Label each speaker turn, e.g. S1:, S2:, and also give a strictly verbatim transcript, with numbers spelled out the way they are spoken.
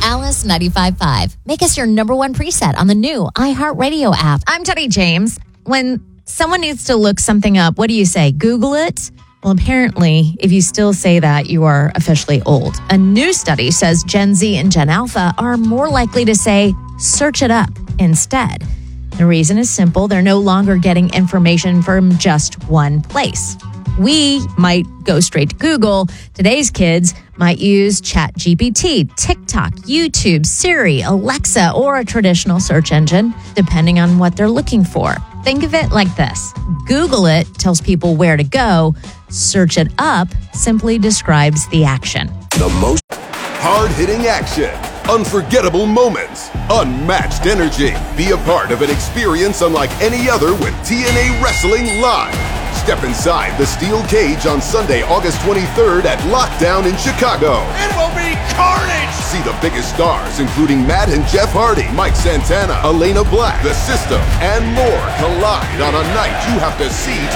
S1: Alice ninety-five point five. Make us your number one preset on the new iHeartRadio app.
S2: I'm Teddy James. When someone needs to look something up, what do you say? Google it? Well, apparently, if you still say that, you are officially old. A new study says Gen Z and Gen Alpha are more likely to say, search it up instead. The reason is simple. They're no longer getting information from just one place. We might go straight to Google. Today's kids might use ChatGPT, TikTok, YouTube, Siri, Alexa, or a traditional search engine, depending on what they're looking for. Think of it like this. Google it tells people where to go. Search it up simply describes the action.
S3: The most hard-hitting action, unforgettable moments, unmatched energy. Be a part of an experience unlike any other with T N A Wrestling Live. Step inside the steel cage on Sunday, August twenty-third at Lockdown in Chicago.
S4: It will be carnage!
S3: See the biggest stars, including Matt and Jeff Hardy, Mike Santana, Elena Black, The System, and more collide on a night you have to see